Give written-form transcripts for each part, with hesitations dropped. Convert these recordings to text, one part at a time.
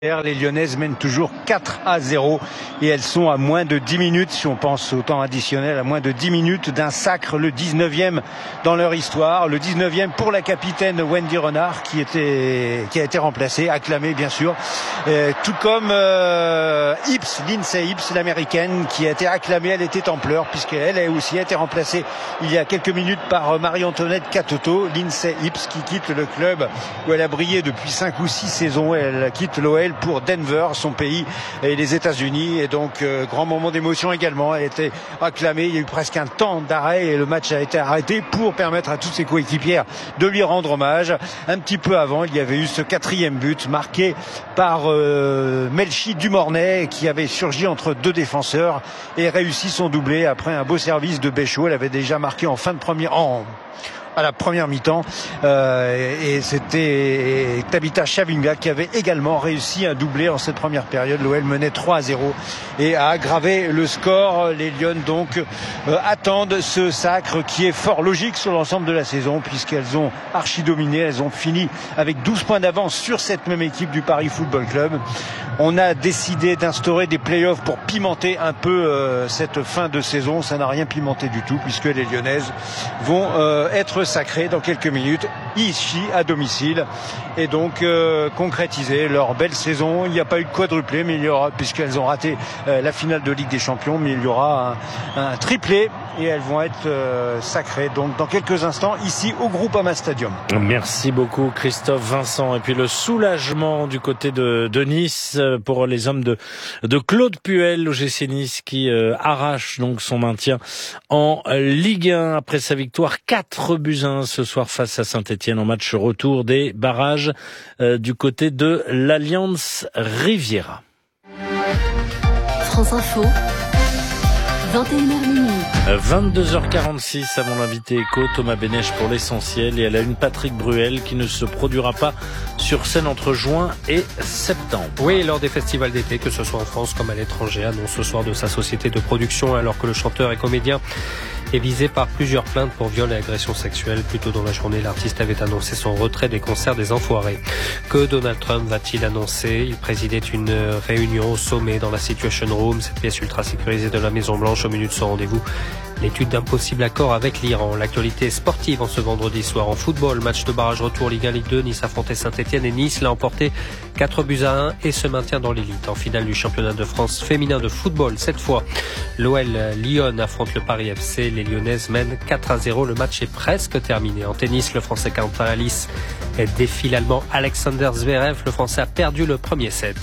Les Lyonnaises mènent toujours 4-0 et elles sont à moins de 10 minutes, si on pense au temps additionnel, à moins de 10 minutes d'un sacre, le 19e dans leur histoire, le 19e pour la capitaine Wendy Renard qui a été remplacée, acclamée bien sûr, tout comme Lindsay Ips, l'américaine, qui a été acclamée, elle était en pleurs puisqu'elle a aussi été remplacée il y a quelques minutes par Marie-Antoinette Katoto. Lindsay Ips qui quitte le club où elle a brillé depuis 5 ou 6 saisons, elle quitte l'OL pour Denver, son pays, et les États-Unis. Et donc, grand moment d'émotion également. Elle a été acclamée. Il y a eu presque un temps d'arrêt et le match a été arrêté pour permettre à toutes ses coéquipières de lui rendre hommage. Un petit peu avant, il y avait eu ce 4e but marqué par Melchi Dumornay qui avait surgi entre deux défenseurs et réussi son doublé après un beau service de Béchaud. Elle avait déjà marqué en fin de à la première mi-temps et c'était Tabitha Chavinga qui avait également réussi un doublé en cette première période. L'OL menait 3-0 et a aggravé le score. Les Lyonnes donc attendent ce sacre qui est fort logique sur l'ensemble de la saison puisqu'elles ont archi-dominé. Elles ont fini avec 12 points d'avance sur cette même équipe du Paris Football Club. On a décidé d'instaurer des play-offs pour pimenter un peu cette fin de saison. Ça n'a rien pimenté du tout puisque les Lyonnaises vont être sacrées dans quelques minutes ici à domicile et donc concrétiser leur belle saison. Il n'y a pas eu de quadruplé, mais il y aura, puisqu'elles ont raté la finale de Ligue des Champions, mais il y aura un triplé et elles vont être sacrées donc dans quelques instants ici au Groupama Stadium. Merci beaucoup Christophe Vincent. Et puis le soulagement du côté de Nice pour les hommes de Claude Puel, l'OGC Nice qui arrache donc son maintien en Ligue 1 après sa victoire 4-1 ce soir face à Saint-Etienne en match retour des barrages du côté de l'Alliance Riviera. France Info, 21h minuit. 22h46 avant l'invité écho, Thomas Bénèche pour l'essentiel et à la une Patrick Bruel qui ne se produira pas sur scène entre juin et septembre. Oui, lors des festivals d'été, que ce soit en France comme à l'étranger, annonce ce soir de sa société de production alors que le chanteur et comédien est visé par plusieurs plaintes pour viol et agression sexuelle. Plus tôt dans la journée, l'artiste avait annoncé son retrait des concerts des Enfoirés. Que Donald Trump va-t-il annoncer ? Il présidait une réunion au sommet dans la Situation Room, cette pièce ultra sécurisée de la Maison-Blanche. Au menu de son rendez-vous, l'étude d'un possible accord avec l'Iran. L'actualité sportive en ce vendredi soir en football. Match de barrage retour Ligue 1, Ligue 2. Nice affrontait Saint-Etienne et Nice l'a emporté 4-1 et se maintient dans l'élite. En finale du championnat de France féminin de football, cette fois, l'OL Lyon affronte le Paris FC. Les Lyonnaises mènent 4-0. Le match est presque terminé. En tennis, le Français Quentin Halys défie l'Allemand Alexander Zverev. Le Français a perdu le premier set.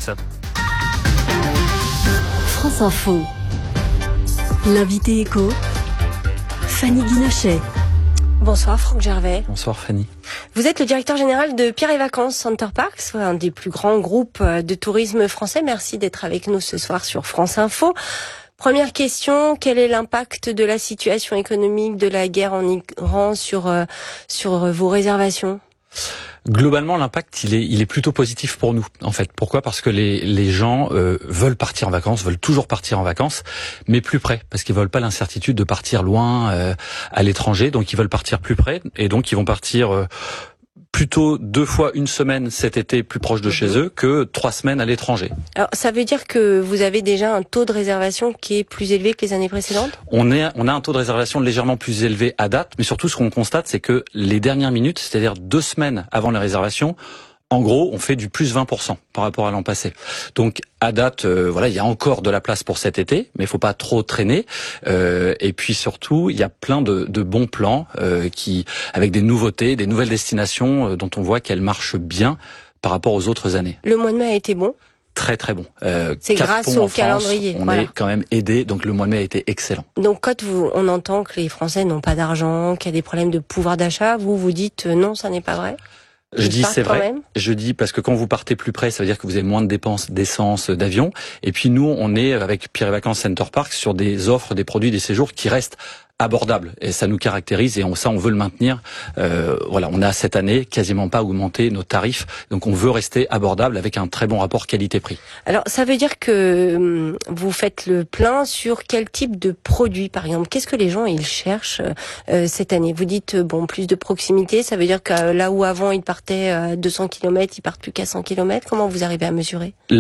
France Info. L'invité écho, Fanny Guinochet. Bonsoir Franck Gervais. Bonsoir Fanny. Vous êtes le directeur général de Pierre et Vacances Center Parcs, un des plus grands groupes de tourisme français. Merci d'être avec nous ce soir sur France Info. Première question, quel est l'impact de la situation économique de la guerre en Iran sur vos réservations ? Globalement, l'impact, il est plutôt positif pour nous, en fait. Pourquoi ? Parce que les gens veulent partir en vacances, veulent toujours partir en vacances, mais plus près, parce qu'ils veulent pas l'incertitude de partir loin à l'étranger, donc ils veulent partir plus près, et donc ils vont partir plutôt 2 fois une semaine cet été plus proche de chez eux que 3 semaines à l'étranger. Alors, ça veut dire que vous avez déjà un taux de réservation qui est plus élevé que les années précédentes ? On a un taux de réservation légèrement plus élevé à date, mais surtout ce qu'on constate, c'est que les dernières minutes, c'est-à-dire 2 semaines avant les réservations, en gros, on fait du plus 20% par rapport à l'an passé. Donc, à date, il y a encore de la place pour cet été, mais il faut pas trop traîner. Et puis surtout, il y a plein de bons plans avec des nouveautés, des nouvelles destinations dont on voit qu'elles marchent bien par rapport aux autres années. Le mois de mai a été bon ? Très très bon. C'est grâce au calendrier. On est quand même aidé, donc le mois de mai a été excellent. Donc quand on entend que les Français n'ont pas d'argent, qu'il y a des problèmes de pouvoir d'achat, vous dites non, ça n'est pas vrai ? Je dis c'est vrai. Je dis parce que quand vous partez plus près, ça veut dire que vous avez moins de dépenses d'essence, d'avion. Et puis nous, on est avec Pierre et Vacances Center Parcs sur des offres, des produits, des séjours qui restent abordable et ça nous caractérise et ça on veut le maintenir. Voilà, on a cette année quasiment pas augmenté nos tarifs, donc on veut rester abordable avec un très bon rapport qualité-prix. Alors ça veut dire que vous faites le plein sur quel type de produit par exemple? Qu'est-ce que les gens ils cherchent cette année? Vous dites plus de proximité, ça veut dire que là où avant ils partaient à 200 km, ils partent plus qu'à 100 km. Comment vous arrivez à mesurer?